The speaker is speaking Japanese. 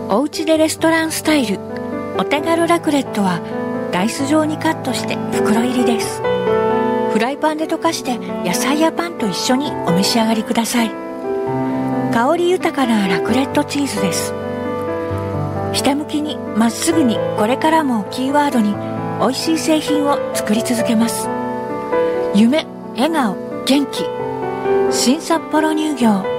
おうちでレストランスタイルお手軽ラクレットはダイス状にカットして袋入りです。フライパンで溶かして野菜やパンと一緒にお召し上がりください。香り豊かなラクレットチーズです。ひたむきにまっすぐにこれからもキーワードに美味しい製品を作り続けます。夢、笑顔、元気。新札幌乳業